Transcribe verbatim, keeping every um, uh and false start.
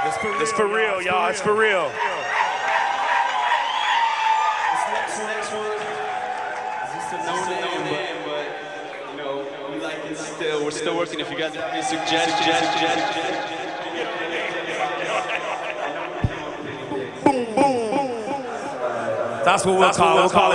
It's for real, It's for real, y'all. It's for real. This next, next one is just a no name, name, but you know, we like it still. We're still working. If you guys have any suggestions, That's what we'll call it. We'll call it.